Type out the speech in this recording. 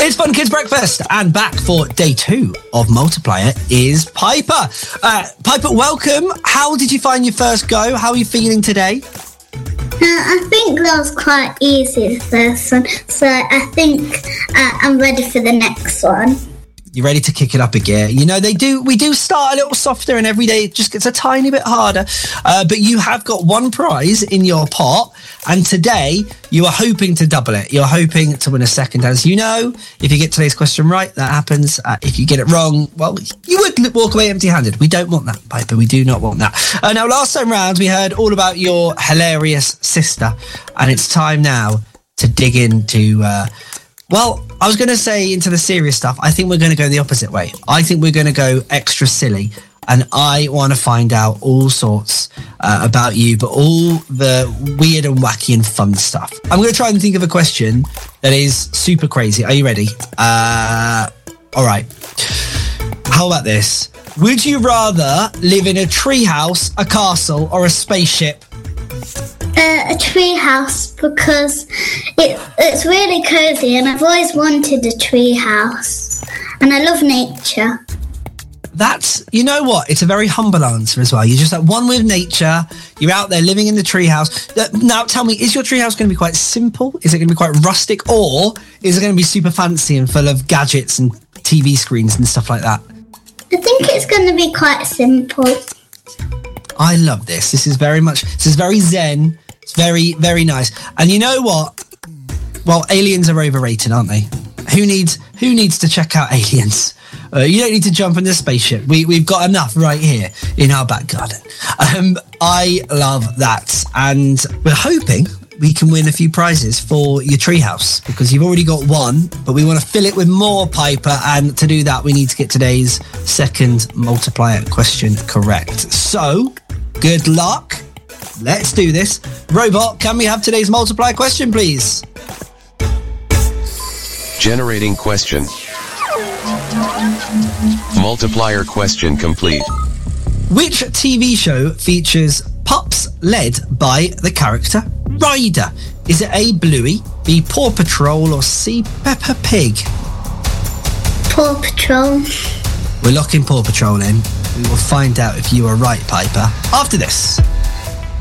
It's Fun Kids Breakfast, and back for day 2 of Multiplier is Piper. Piper, welcome. How did you find your first go? How are you feeling today? I think that was quite easy, the first one, so I think I'm ready for the next one. You're ready to kick it up a gear. You know, we do start a little softer, and every day it just gets a tiny bit harder. But you have got one prize in your pot, and today you are hoping to double it. You're hoping to win a second. As you know, if you get today's question right, that happens. If you get it wrong, well, you would walk away empty-handed. We don't want that, Piper. We do not want that. Now, last time round, we heard all about your hilarious sister, and it's time now to dig into... Well, I was going to say into the serious stuff. I think we're going to go the opposite way. I think we're going to go extra silly. And I want to find out all sorts about you, but all the weird and wacky and fun stuff. I'm going to try and think of a question that is super crazy. Are you ready? All right. How about this? Would you rather live in a treehouse, a castle, or a spaceship? A tree house, because it's really cozy, and I've always wanted a tree house, and I love nature. That's, you know what? It's a very humble answer as well. You're just like one with nature. You're out there living in the treehouse. Now, tell me, is your treehouse going to be quite simple? Is it going to be quite rustic, or is it going to be super fancy and full of gadgets and TV screens and stuff like that? I think it's going to be quite simple. I love this. This is very zen. It's very, very nice. And you know what? Well, aliens are overrated, aren't they? Who needs to check out aliens? You don't need to jump in the spaceship. We've got enough right here in our back garden. I love that. And we're hoping we can win a few prizes for your treehouse, because you've already got one, but we want to fill it with more, Piper. And to do that, we need to get today's second multiplier question correct. So, good luck. Let's do this. Robot, can we have today's multiplier question, please? Generating question. Multiplier question complete. Which TV show features pups led by the character Ryder? Is it A, Bluey, B, Paw Patrol, or C, Peppa Pig? Paw Patrol. We're locking Paw Patrol in. We will find out if you are right, Piper, after this.